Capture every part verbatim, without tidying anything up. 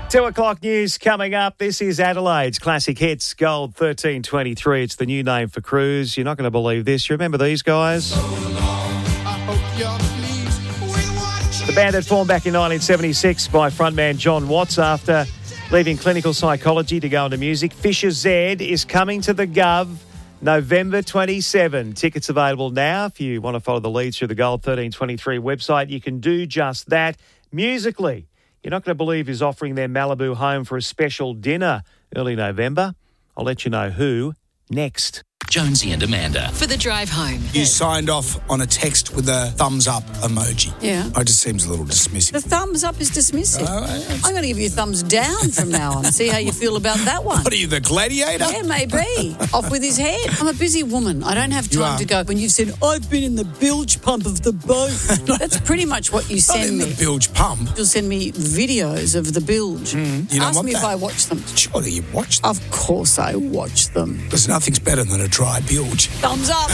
Two o'clock news coming up. This is Adelaide's Classic Hits Gold thirteen twenty-three. It's the new name for Cruise. You're not going to believe this. You remember these guys? The band that formed back in nineteen seventy-six by frontman John Watts after leaving clinical psychology to go into music. Fisher Z is coming to the Gov November twenty-seventh. Tickets available now. If you want to follow the lead through the Gold thirteen twenty-three website, you can do just that. Musically, you're not going to believe who's offering their Malibu home for a special dinner early November. I'll let you know who next. Jonesy and Amanda. For the drive home. You signed off on a text with a thumbs up emoji. Yeah. It just seems a little dismissive. The thumbs up is dismissive. Oh, yeah. I'm going to give you a thumbs down from now on. See how you feel about that one. What are you, the gladiator? Yeah, maybe. Off with his head. I'm a busy woman. I don't have You time are. to go. When you've said, I've been in the bilge pump of the boat. That's pretty much what you Not send in me. the bilge pump. You'll send me videos of the bilge. You don't Ask want me that. if I watch them. Surely you watched them. Of course I watch them. Because nothing's better than a dry bilge. Thumbs up.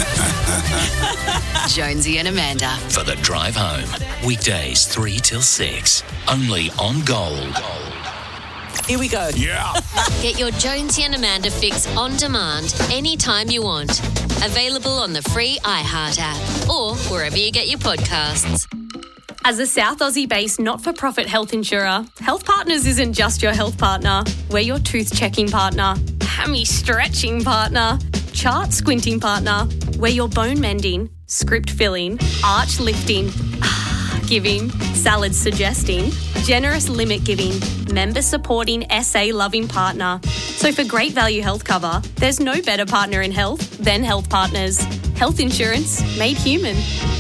Jonesy and Amanda. For the drive home. Weekdays three till six. Only on Gold. Here we go. Yeah. Get your Jonesy and Amanda fix on demand anytime you want. Available on the free iHeart app or wherever you get your podcasts. As a South Aussie-based not-for-profit health insurer, Health Partners isn't just your health partner. We're your tooth-checking partner, hammy-stretching partner, chart-squinting partner. We're your bone-mending, script-filling, arch-lifting, giving, salad-suggesting, generous limit-giving, member-supporting, S A-loving partner. So for great value health cover, there's no better partner in health than Health Partners. Health insurance made human.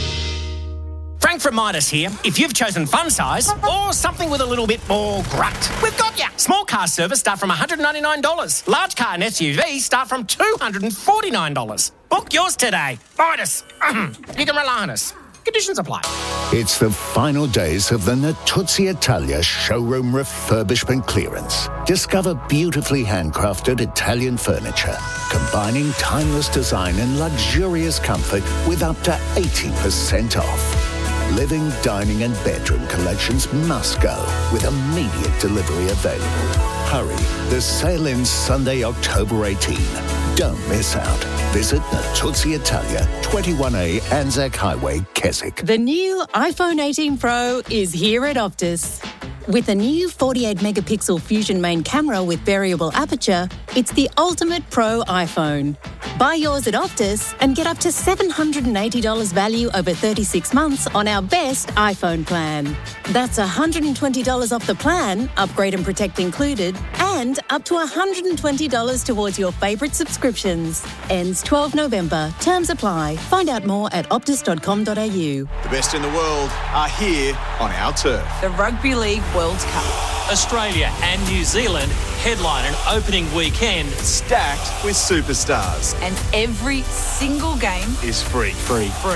Frank from Midas here. If you've chosen fun size or something with a little bit more grunt, we've got ya. Small car service start from one hundred ninety-nine dollars. Large car and S U V start from two hundred forty-nine dollars. Book yours today. Midas. You can rely on us. Conditions apply. It's the final days of the Natuzzi Italia showroom refurbishment clearance. Discover beautifully handcrafted Italian furniture, combining timeless design and luxurious comfort with up to eighty percent off. Living, dining and bedroom collections must go with immediate delivery available. Hurry, the sale ends Sunday, October eighteenth. Don't miss out. Visit Natuzzi Italia, twenty-one A Anzac Highway, Keswick. The new iPhone eighteen Pro is here at Optus. With a new forty-eight megapixel Fusion main camera with variable aperture, it's the ultimate pro iPhone. Buy yours at Optus and get up to seven hundred eighty dollars value over thirty-six months on our best iPhone plan. That's one hundred twenty dollars off the plan, upgrade and protect included, and up to one hundred twenty dollars towards your favourite subscriptions. Ends twelfth of November. Terms apply. Find out more at optus dot com dot a u. The best in the world are here on our turf. The Rugby League World Cup. Australia and New Zealand headline an opening weekend Stacked with superstars. And every single game is free. Free. free.